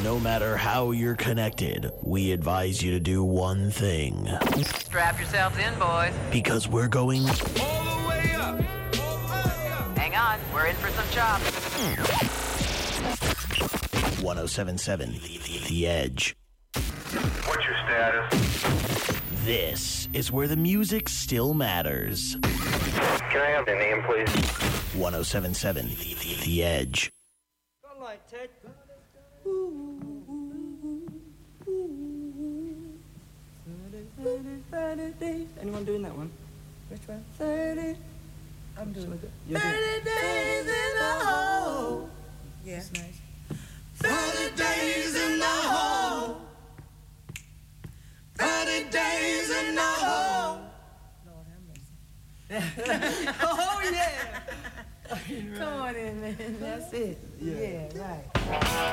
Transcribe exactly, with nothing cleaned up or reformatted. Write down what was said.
no matter how you're connected, we advise you to do one thing. Strap yourselves in, boys. Because we're going All the way up. All the way up. Hang on, we're in for some chops. one oh seven point seven The Edge. What's your status? This is where the music still matters. Can I have the name, please? one oh seven point seven The Edge. Sunlight, Ted. Anyone doing that one? Which one? thirty. I'm doing it. thirty days in a hole. Yeah. That's nice. thirty days in the hole. thirty days in the hole. Lord have mercy. Oh, yeah. Come on in, man. That's it. Yeah, yeah right.